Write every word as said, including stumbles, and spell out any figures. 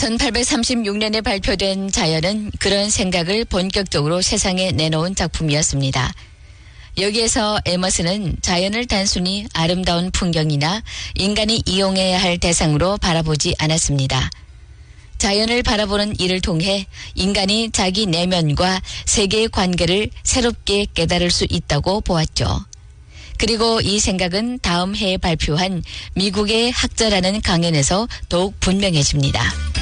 천팔백삼십육 년에 발표된 자연은 그런 생각을 본격적으로 세상에 내놓은 작품이었습니다. 여기에서 에머슨은 자연을 단순히 아름다운 풍경이나 인간이 이용해야 할 대상으로 바라보지 않았습니다. 자연을 바라보는 이를 통해 인간이 자기 내면과 세계의 관계를 새롭게 깨달을 수 있다고 보았죠. 그리고 이 생각은 다음 해에 발표한 미국의 학자라는 강연에서 더욱 분명해집니다.